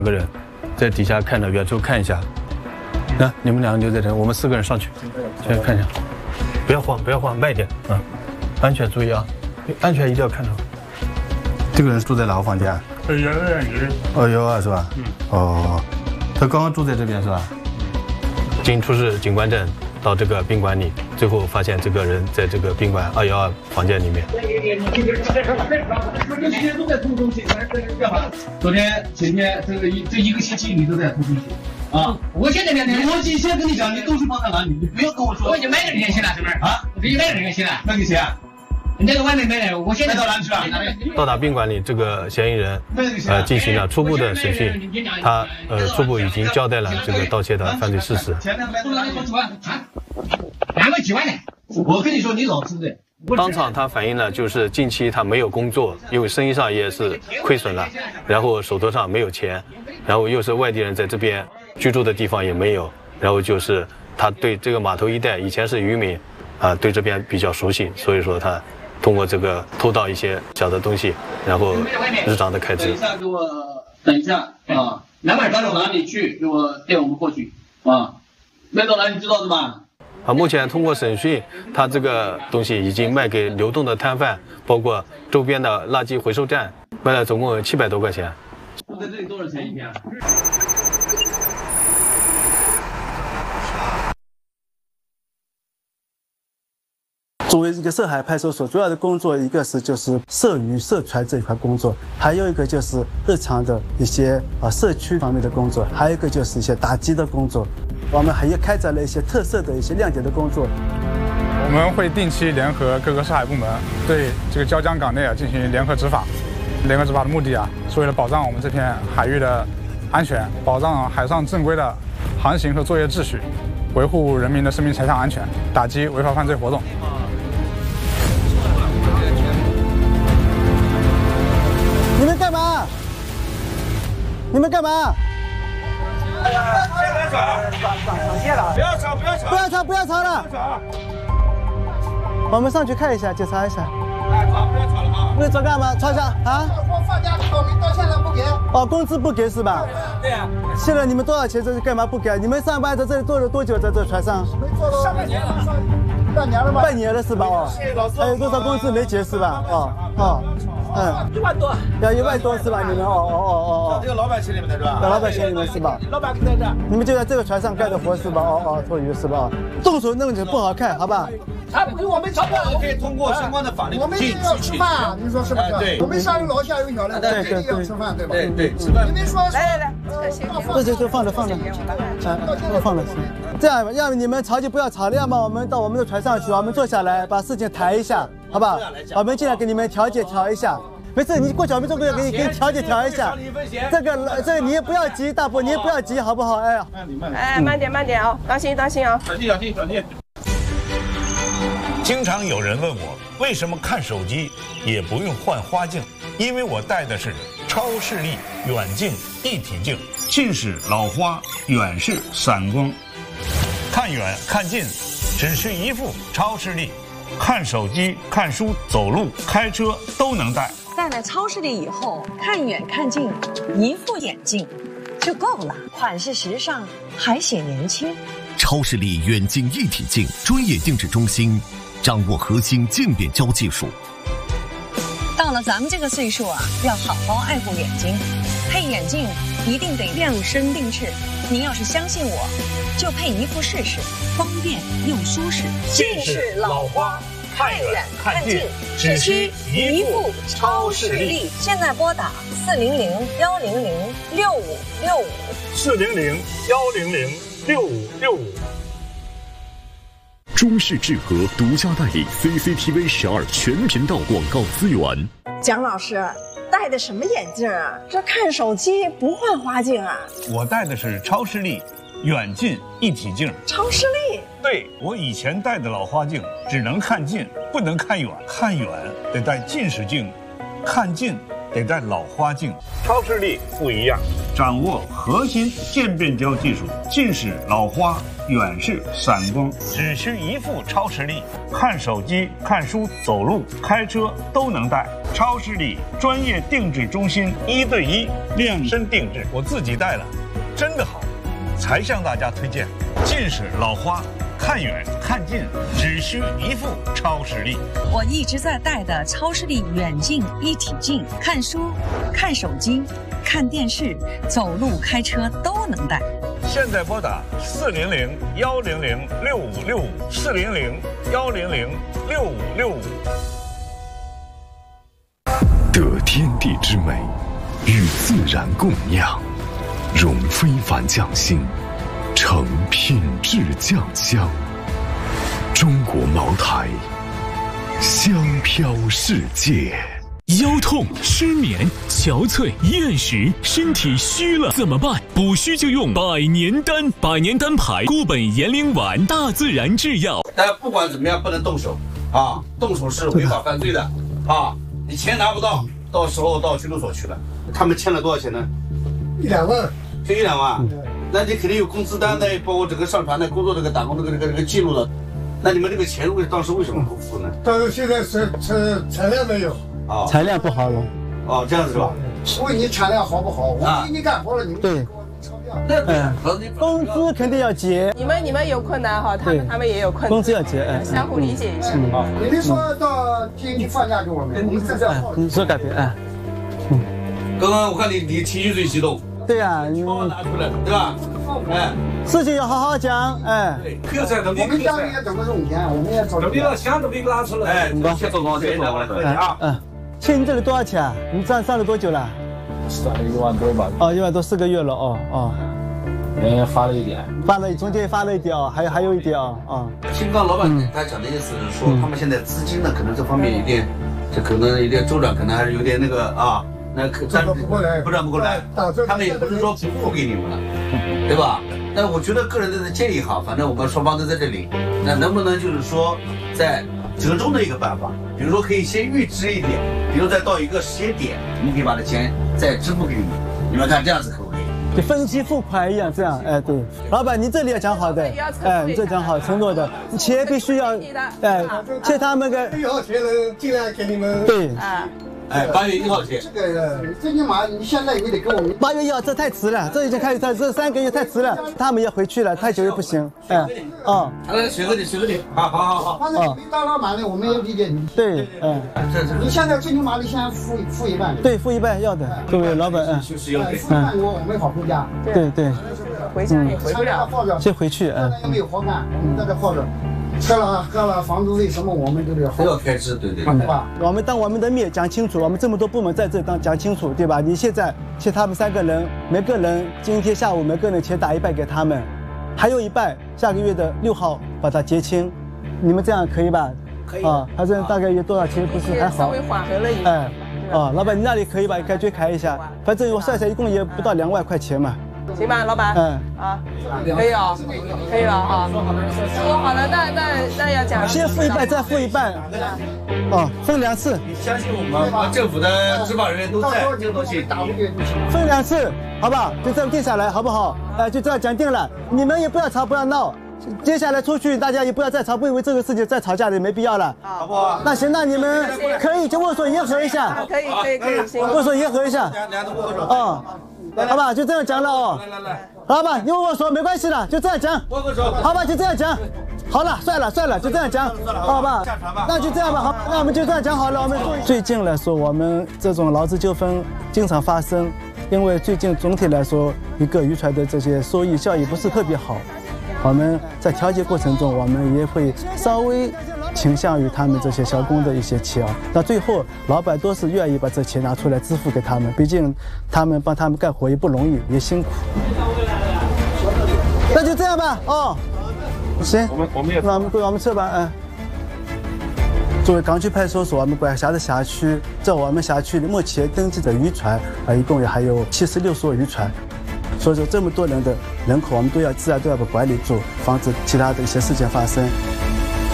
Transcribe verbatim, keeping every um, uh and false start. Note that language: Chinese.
有个人在底下看着远处看一下，那你们两个就在这，我们四个人上去，先看一下，不要慌，不要慌，慢一点啊，安全注意啊，安全一定要看着。这个人住在哪个房间？ 二幺二一。 二幺二是吧？嗯。哦，他刚刚住在这边是吧？经出示警官证到这个宾馆里，最后发现这个人在这个宾馆二幺二房间里面。 昨天、前天这个一这一个星期你都在偷东西啊！我现在两天，我先跟你讲，你东西放在哪里，你不要跟我说。我已经买了联系了，是不是？啊，我已经买了联系了。那给谁啊？那个外面买的，我现在到哪里去了？ 到达宾馆里，这个嫌疑人呃进行了初步的审讯，他呃初步已经交代了这个盗窃的犯罪事实。 前两买多少几万？啊，两个几万呢？我跟你说，你老实的。 当场他反映了，就是近期他没有工作，因为生意上也是亏损了，然后手头上没有钱，然后又是外地人在这边居住的地方也没有，然后就是他对这个码头一带以前是渔民，啊，对这边比较熟悉，所以说他通过这个偷盗一些小的东西，然后日常的开支。 等一下给我，等一下啊，两百到哪里去？给我带我们过去啊，卖到哪里知道的吧？ 啊，目前通过审讯，他这个东西已经卖给流动的摊贩，包括周边的垃圾回收站，卖了总共有七百多块钱。 在这里多少钱一天啊？ 作为一个涉海派出所，主要的工作一个是就是涉渔涉船这一块工作，还有一个就是日常的一些啊社区方面的工作，还有一个就是一些打击的工作。我们还有开展了一些特色的一些亮点的工作。 我们会定期联合各个涉海部门，对这个椒江港内啊进行联合执法。联合执法的目的啊，是为了保障我们这片海域的安全，保障海上正规的航行和作业秩序，维护人民的生命财产安全，打击违法犯罪活动。 你们干嘛？你们干嘛？ 不要吵，不要吵， 不要吵，不要吵了。我们上去看一下，检查一下。 哎，吵，不要吵了啊！ 那找干嘛？吵一下啊？ 我放假考虑到现在不给。 哦，工资不给是吧？ 对呀。 现在你们多少钱？这是干嘛不给？你们上班在这里做了多久？在这船上？ 没做了上半年了，上半年了吧？ 半年了是吧？哦。还有多少工资没结是吧？哦哦。嗯， 一万多， 要一万多是吧？你们哦哦哦哦哦， 这个老板请你们的是吧？ 老板请你们是吧？ 老板在这， 你们就在这个船上干的活是吧？哦哦，拖鱼是吧？动手弄就不好看，好吧？ 他不给我们吃饭，可以通过相关的法律途径要吃饭，你说是不是？对，我们上有老下有小的，对对对，要吃饭对吧？对对，吃饭。你们说来来来， 这这这放着放着，啊，放着。这样吧，要么你们吵就不要吵了，要么我们到我们的船上去，我们坐下来把事情谈一下，好吧？我们尽量给你们调解调一下。没事，你过去我们这边给你给你调解调一下。这个这个你也不要急，大伯你也不要急，好不好？哎呀， 哎，慢点慢点啊，当心当心啊！ 小心小心小心。 经常有人问我，为什么看手机也不用换花镜？因为我戴的是超视力远近一体镜，近视老花，远视散光。看远看近，只需一副超视力，看手机、看书、走路、开车都能戴。 戴了超视力以后，看远看近，一副眼镜就够了，款式时尚，还显年轻。 超视力远近一体镜专业定制中心，掌握核心渐变焦技术。 到了咱们这个岁数啊，要好好爱护眼睛，配眼镜一定得量身定制。您要是相信我，就配一副试试，方便又舒适。 近视老花，看远看近，只需一副超视力。 现在拨打四零零幺零零六五六五， 四零零幺零零六五六五。 中视智和独家代理 C C T V 十二全频道广告资源。 蒋老师戴的什么眼镜啊？这看手机不换花镜啊？ 我戴的是超视力远近一体镜。 超视力？ 对，我以前戴的老花镜只能看近，不能看远。看远得戴近视镜，看近得在老花镜。超视力不一样，掌握核心渐变焦技术，近视、老花、远视、散光，只需一副超视力，看手机、看书、走路、开车都能戴。超视力专业定制中心，一对一量身定制，我自己戴了，真的好，才向大家推荐。近视、老花。看远看近只需一副超视力。 我一直在戴的超视力远近一体镜，看书、看手机、看电视、走路、开车都能戴。 现在拨打四零零幺零零六五六五四零零幺零零六五六五。 得天地之美，与自然共酿，融非凡匠心。成品质酱香，中国茅台，香飘世界。 腰痛、失眠、憔悴、厌食，身体虚了怎么办？补虚就用百年丹，百年丹牌固本延龄丸，大自然制药。 但不管怎么样，不能动手啊！动手是违法犯罪的啊！你钱拿不到，到时候到拘留所去了。他们欠了多少钱呢？ 一两万， 就一两万。嗯，那你肯定有工资单的，包括整个上传的工作这个打工这个这个这个记录的。那你们这个钱为当时为什么不付呢？ 但是现在是是产量没有啊， 产量不好了。 哦，这样子是吧？ 问你产量好不好？我给你干活了，你们对。 嗯， 工资肯定要结。 你们你们有困难哈，他们他们也有困难， 工资要结，哎， 相互理解一下。 啊，你们说到天气放假给我们，我们在这儿。 你说改变，哎， 嗯。刚刚我看你你情绪最激动。 对呀， 你拿出来，对吧？哎， 事情要好好讲，哎。 课程我们家里也怎么用钱，我们也找。你把钱都给拿出来。 哎，先走光，先走光，对啊。 嗯，亲，你这里多少钱？你上上了多久了？ 上了一万多吧。 哦，一万多，四个月了，哦哦。 也发了一点， 发了中间发了一点哦，还有还有一点哦哦。 新刚老板他讲的意思是说，他们现在资金呢，可能这方面有点，这可能有点周转，可能还是有点那个啊，那可周转不过来， 周转不过来。他们也不是说不付给你们了，对吧？但我觉得个人的建议哈，反正我们双方都在这里，那能不能就是说在折中的一个办法，比如说可以先预支一点，比如再到一个时间点，我们可以把这钱再支付给你们，你们看这样子可不可以？ 就分期付款一样，这样，哎，对，老板，你这里要讲好的，哎，你这讲好承诺的，钱必须要，哎，欠他们个一号钱能尽量给你们， 对， 哎，八月一号钱， 这个最起码你现在你得给我们， 八月一号这太迟了，这已经开始，这这三个月太迟了，他们要回去了，太久也不行，哎，哦， 来，随和你，随和你，好好好好， 反正你当老板的，我们也理解你， 对，嗯， 你现在最起码你先付付一半， 对，付一半要的，各位老板，嗯， 就是要给， 付半我我们好回家， 对对， 回家也回不了， 先回去，嗯， 又没有活干，我们在这耗着。吃了喝了，房租为什么我们都得都要开支，对对对吧？ 我们当我们的面讲清楚，我们这么多部门在这当讲清楚，对吧？你现在欠他们三个人，每个人今天下午每个人钱打一半给他们，还有一半下个月的六号把它结清，你们这样可以吧？ 可以啊，反正大概有多少钱不是还好？ 稍微缓和了一点。 哎，哦，老板你那里可以吧？感觉开一下，反正我算下一共也不到两万块钱嘛。 行吧，老板。嗯啊，可以哦，可以了哈。说好了，那那那要讲。 先付一半，再付一半。哦，分两次。 你相信我们，我们政府的执法人员都在，这个东西打不过。 分两次，好不好？就这样定下来，好不好？哎，就这样讲定了。你们也不要吵，不要闹。接下来出去，大家也不要再吵，不因为这个事情再吵架的，没必要了， 好不好？ 那行，那你们可以就握手言和一下。 可以可以可以，行。 握手言和一下。 两个握手。 哦。好吧，就这样讲了哦。 来来来， 好吧，你握握手没关系的，就这样讲。 握个手。 好吧，就这样讲。好了，算了算了，就这样讲，好吧？那就这样吧，好，那我们就这样讲好了。我们最近来说，我们这种劳资纠纷经常发生，因为最近总体来说，一个渔船的这些收益效益不是特别好。我们在调解过程中，我们也会稍微倾向于他们这些小工的一些钱啊。那最后，老板都是愿意把这钱拿出来支付给他们，毕竟他们帮他们干活也不容易，也辛苦。那就这样吧，哦，行， 我们我们也， 那我们归我们撤吧，嗯。作为港区派出所，我们管辖的辖区，在我们辖区里目前登记的渔船啊，一共也还有七十六艘渔船。所以说，这么多人的人口，我们都要自然都要把管理住，防止其他的一些事件发生。